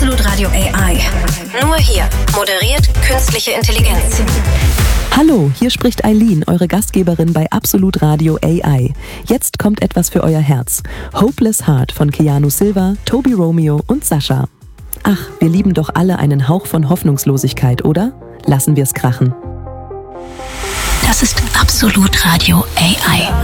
Absolut Radio AI. Nur hier moderiert künstliche Intelligenz. Hallo, hier spricht Eileen, eure Gastgeberin bei Absolut Radio AI. Jetzt kommt etwas für euer Herz. Hopeless Heart von Keanu Silva, Toby Romeo und Sascha. Ach, wir lieben doch alle einen Hauch von Hoffnungslosigkeit, oder? Lassen wir's krachen. Das ist Absolut Radio AI.